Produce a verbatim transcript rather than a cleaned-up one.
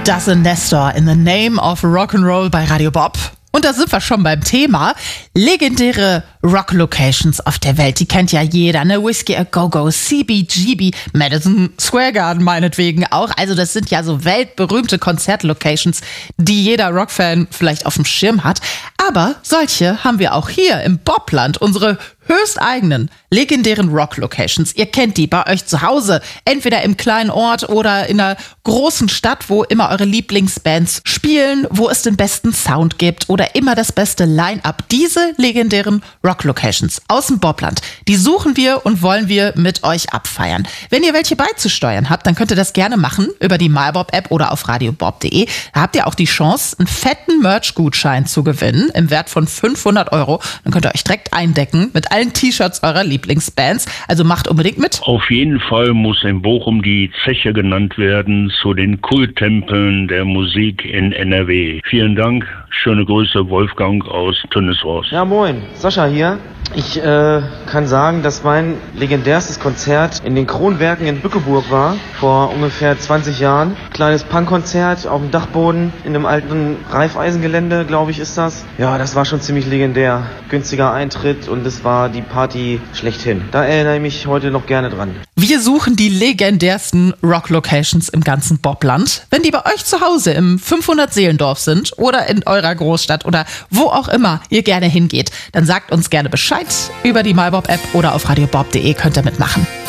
Das ist Nestor in the Name of Rock'n'Roll bei Radio Bob. Und da sind wir schon beim Thema. Legendäre Rock-Locations auf der Welt, die kennt ja jeder, ne? Whiskey A Go Go, C B G B, Madison Square Garden meinetwegen auch. Also das sind ja so weltberühmte Konzertlocations, die jeder Rockfan vielleicht auf dem Schirm hat. Aber solche haben wir auch hier im Bobland, unsere höchsteigenen, legendären Rock-Locations. Ihr kennt die bei euch zu Hause, entweder im kleinen Ort oder in einer großen Stadt, wo immer eure Lieblingsbands spielen, wo es den besten Sound gibt oder immer das beste Line-Up. Diese legendären Rock-Locations aus dem Bobland, die suchen wir und wollen wir mit euch abfeiern. Wenn ihr welche beizusteuern habt, dann könnt ihr das gerne machen über die MyBob-App oder auf radiobob punkt de. Da habt ihr auch die Chance, einen fetten Merch-Gutschein zu gewinnen im Wert von fünfhundert Euro. Dann könnt ihr euch direkt eindecken mit allen T-Shirts eurer Lieblingsbands. Also macht unbedingt mit. Auf jeden Fall muss in Bochum die Zeche genannt werden zu den Kulttempeln der Musik in N R W. Vielen Dank. Schöne Grüße, Wolfgang aus Tönnesrost. Ja, moin. Sascha hier. Ich äh, kann sagen, dass mein legendärstes Konzert in den Kronwerken in Bückeburg war, vor ungefähr zwanzig Jahren. Kleines Punkkonzert auf dem Dachboden in einem alten Reifeisengelände, glaube ich, ist das. Ja, das war schon ziemlich legendär. Günstiger Eintritt und es war die Party schlechthin. Da erinnere ich mich heute noch gerne dran. Wir suchen die legendärsten Rock-Locations im ganzen Bobland. Wenn die bei euch zu Hause im fünfhundert-Seelendorf sind oder in eurer Großstadt oder wo auch immer ihr gerne hingeht, dann sagt uns gerne Bescheid. Über die MyBob-App oder auf radiobob punkt de könnt ihr mitmachen.